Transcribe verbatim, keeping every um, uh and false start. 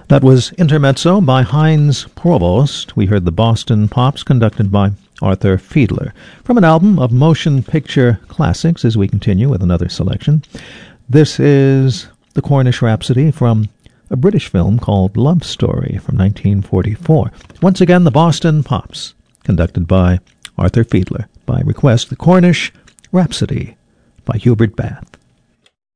That was Intermezzo by Heinz Provost. We heard the Boston Pops conducted by Arthur Fiedler from an album of motion picture classics as we continue with another selection. This is The Cornish Rhapsody from a British film called Love Story from nineteen forty-four. Once again, the Boston Pops conducted by Arthur Fiedler. By request, The Cornish Rhapsody by Hubert Bath.